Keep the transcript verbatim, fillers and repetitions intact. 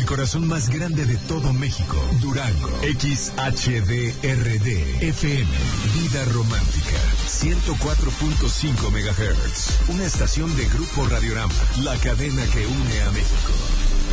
corazón más grande de todo México, Durango. X H D R D F M, Vida Romántica, ciento cuatro punto cinco megahertz. Una estación de Grupo Radiorama, la cadena que une a México.